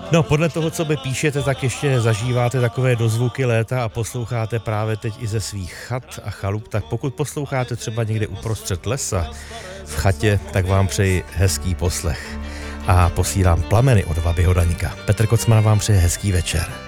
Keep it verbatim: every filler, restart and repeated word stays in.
No, podle toho, co by píšete, tak ještě zažíváte takové dozvuky léta a posloucháte právě teď i ze svých chat a chalup, tak pokud posloucháte třeba někde uprostřed lesa v chatě, tak vám přeji hezký poslech. A posílám plameny od Vabyho Daňka. Petr Kocman vám přeje hezký večer.